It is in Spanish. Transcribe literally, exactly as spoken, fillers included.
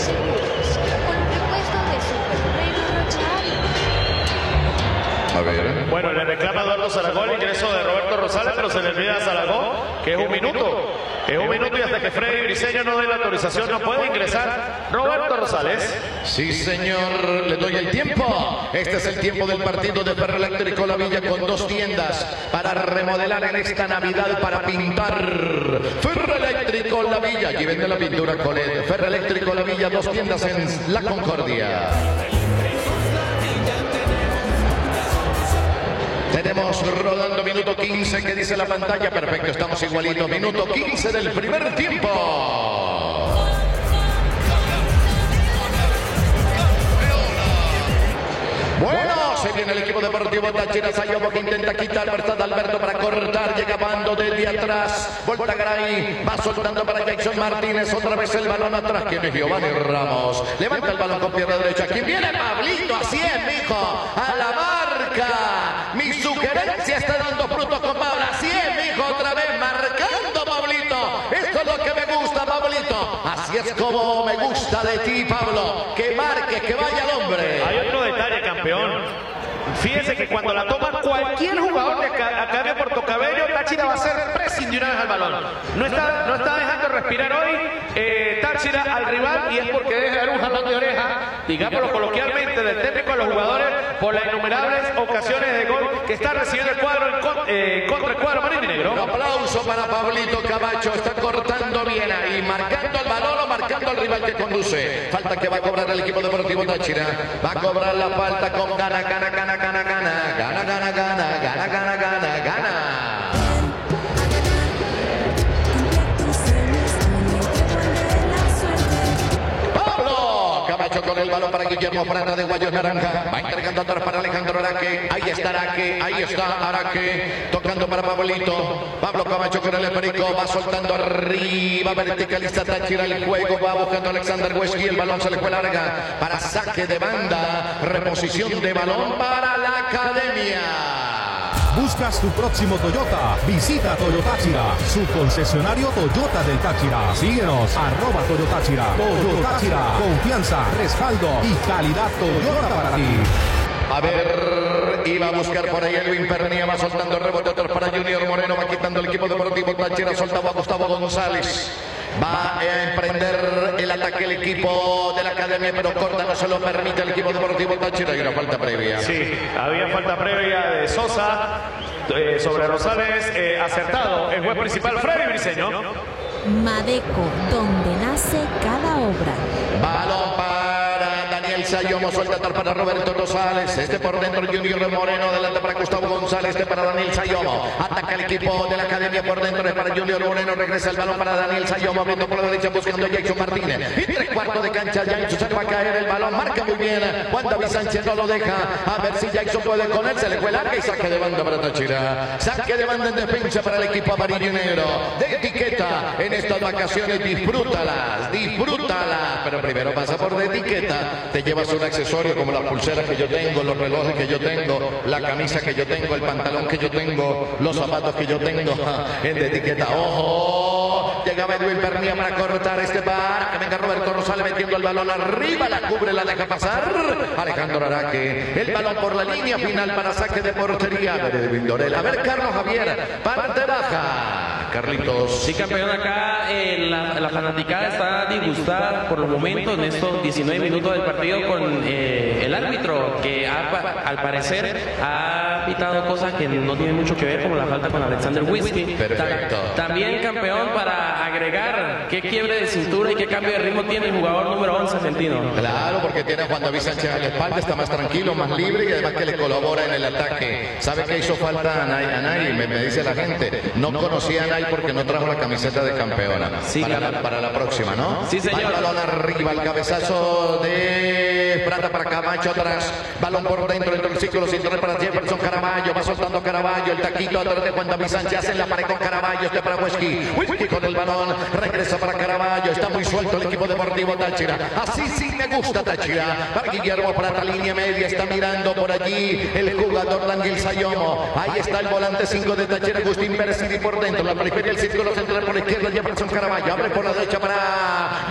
seguros, con el repuesto de Super Premio Rochari. A ver. Bueno, le reclama Eduardo Zaragoza el ingreso de Roberto Rosales, pero se le olvida a Zaragoza que es un minuto. Es un minuto y hasta que Freddy Briseño no dé la autorización no puede ingresar Roberto Rosales. Sí, señor, le doy el tiempo. Este es el tiempo del partido de Ferroeléctrico La Villa con dos tiendas para remodelar en esta Navidad, para pintar. Ferroeléctrico La Villa, allí vende la pintura Colet. Ferroeléctrico La Villa, dos tiendas en La Concordia. Tenemos rodando minuto quince, que dice la pantalla. Perfecto, estamos igualitos. Minuto quince del primer tiempo. Bueno, se viene el equipo deportivo Táchira. Sayomo que intenta quitar, verdad Alberto para cortar, llega Bando desde atrás, Volta Garay, va soltando para Jackson Martínez, otra vez el balón atrás, ¿quién es Giovanni Ramos? Levanta el balón con pierna derecha, ¿quién viene? Pablito, así es, mijo, a la marca, mi sugerencia está dando frutos con Pablo, así es, mijo, otra vez marcando Pablito, esto es lo que me gusta, Pablito, así es como me gusta de ti, Pablo, que marque, que vaya el hombre. Hay otro detalle, campeón. Fíjense que cuando la toma cualquier jugador de Academia Portocabello, Táchira va a hacer pressing de una vez al balón. No está, no está dejando respirar hoy eh, Táchira al rival, y es porque deja dar un jalón de oreja, digámoslo coloquialmente, del técnico a los jugadores por las innumerables ocasiones de gol que está recibiendo el cuadro en con, eh, contra el cuadro amarillo y negro. Un aplauso para Pablito Camacho, está cortando bien ahí, marcando el balón o marcando al rival que conduce. Falta que va a cobrar el equipo deportivo Táchira, va a cobrar la falta con gana, gana, gana, gana. Gana, gana, gana, gana, gana, gana, gana, gana. Pablo Camacho con el balón para Guillermo Prada de Guayos Naranja. Va entregando atrás para Alejandro Araque. Ahí está Araque, ahí está Araque. Tocando para Pablito. Pablo Camacho con el esférico. Va soltando arriba. Verticaliza Táchira el juego. Va buscando Alexander Huesqui. El balón se le fue larga para saque de banda. Reposición de balón para la Academia. ¿Buscas tu próximo Toyota? Visita Toyotáchira, su concesionario Toyota del Táchira. Síguenos, arroba Toyotáchira. Toyotáchira, confianza, respaldo y calidad Toyota para ti. A ver, iba a buscar por ahí Elvin Pernía, va soltando el rebote atrás para Junior Moreno, va quitando el equipo deportivo Táchira, soltaba a Gustavo González. Va a emprender el ataque el equipo de la Academia, pero corta, no se lo permite el equipo deportivo Táchira. Hay una falta previa. Sí, había falta previa de Sosa eh, sobre Rosales, eh, acertado el juez principal Freddy Briseño. Madeco, donde nace cada obra. Balón para Daniel Sayomo, suelta atrás para Roberto Rosales, este por dentro Junior Moreno, adelante para Gustavo González, este para Daniel Sayomo, ataca el equipo de la Academia por dentro, es para Junior Moreno, regresa el balón para Daniel Sayomo, abriendo por la derecha buscando a Jackson Martínez, y tres cuartos de cancha, Jackson se va a caer el balón, marca muy bien, Juan David Sánchez no lo deja, a ver si Jackson puede con él, se le fue larga y saque de banda para Táchira, saque de banda en defensa para el equipo amarillo y negro, de etiqueta, en estas vacaciones disfrútalas, disfrútalas, pero primero pasa por de etiqueta, te llevas un accesorio como la pulsera que yo tengo, los relojes que yo tengo, la camisa que yo tengo, el pantalón que yo tengo, los zapatos que yo tengo, en de etiqueta, ojo, llegaba Edwin Pernía para cortar este par, que venga Roberto Rosales metiendo el balón arriba, la cubre, la deja pasar, Alejandro Araque, el balón por la línea final para saque de portería, de Vindorel, a ver Carlos Javier, parte baja, Carlitos. Sí, campeón, acá eh, la, la fanaticada está disgustada por los momentos en estos diecinueve minutos del partido con eh, el árbitro, que ha, al parecer ha pitado cosas que no tienen mucho que ver, como la falta con Alexander Whiskey. Perfecto. Ta también, campeón, para agregar qué quiebre de cintura y qué cambio de ritmo tiene el jugador número once argentino. Claro, porque tiene a Juan David Sánchez a la espalda, está más tranquilo, más libre y además que le colabora en el ataque. ¿Sabe qué hizo falta a Nay? A Nay me, me dice la gente. No conocía a Nay porque no trajo la camiseta de campeona. Sí, para, claro. la, para la próxima, ¿no? Sí, señor. Va el balón arriba, el cabezazo de Prata para Camacho atrás. Balón por dentro, dentro del círculo central para Jefferson Caraballo. Va soltando Caraballo, el taquito atrás de Juan David Sánchez. Hace la pared con Caraballo, este para Huesqui. Huesqui con el balón, regresa para Caraballo. Está muy suelto el equipo deportivo Táchira. Así sí me gusta Táchira. Para Guillermo Prata, línea media, está mirando por allí el jugador Daniel Sayomo. Ahí está el volante cinco de Táchira, Agustín Pérez, y por dentro, la periferia del círculo central por la izquierda, Jefferson Caraballo. Abre por la derecha para